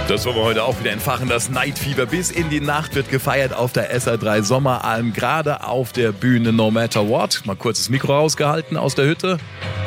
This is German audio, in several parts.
Das wollen wir heute auch wieder entfachen. Das Night Fever bis in die Nacht wird gefeiert auf der SR3 Sommeralm. Gerade auf der Bühne No Matter What. Mal kurz das Mikro rausgehalten aus der Hütte.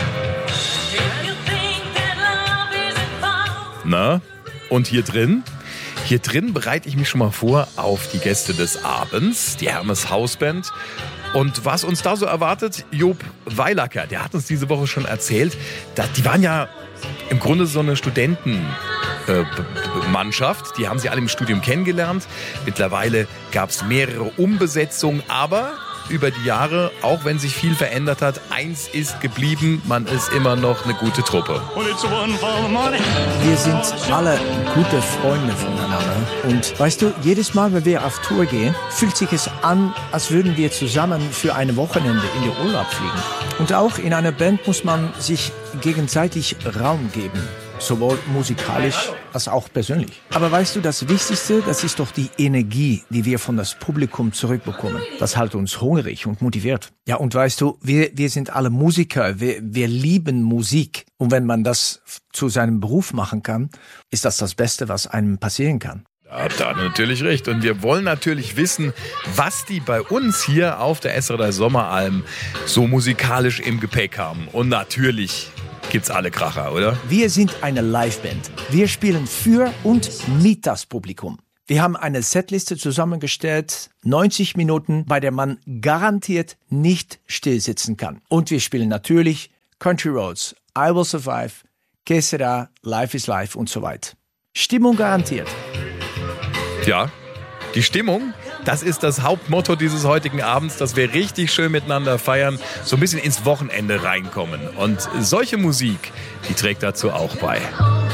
Na, und hier drin? Hier drin bereite ich mich schon mal vor auf die Gäste des Abends, die Hermes Hausband. Und was uns da so erwartet, Job Weilacker, der hat uns diese Woche schon erzählt, die waren ja im Grunde so eine Studentenmannschaft. Die haben sie alle im Studium kennengelernt. Mittlerweile gab es mehrere Umbesetzungen, aber über die Jahre, auch wenn sich viel verändert hat, eins ist geblieben, man ist immer noch eine gute Truppe. Wir sind alle gute Freunde voneinander. Und weißt du, jedes Mal, wenn wir auf Tour gehen, fühlt sich es an, als würden wir zusammen für ein Wochenende in den Urlaub fliegen. Und auch in einer Band muss man sich gegenseitig Raum geben. Sowohl musikalisch als auch persönlich. Aber weißt du, das Wichtigste, das ist doch die Energie, die wir von das Publikum zurückbekommen. Das hält uns hungrig und motiviert. Ja, und weißt du, wir sind alle Musiker, wir lieben Musik. Und wenn man das zu seinem Beruf machen kann, ist das Beste, was einem passieren kann. Da habt ihr natürlich recht. Und wir wollen natürlich wissen, was die bei uns hier auf der SR3 Sommeralm so musikalisch im Gepäck haben. Und natürlich gibt's alle Kracher, oder? Wir sind eine Liveband. Wir spielen für und mit das Publikum. Wir haben eine Setliste zusammengestellt, 90 Minuten, bei der man garantiert nicht stillsitzen kann. Und wir spielen natürlich Country Roads, I Will Survive, Que Sera, Life is Life und so weiter. Stimmung garantiert. Ja, die Stimmung, das ist das Hauptmotto dieses heutigen Abends, dass wir richtig schön miteinander feiern, so ein bisschen ins Wochenende reinkommen. Und solche Musik, die trägt dazu auch bei.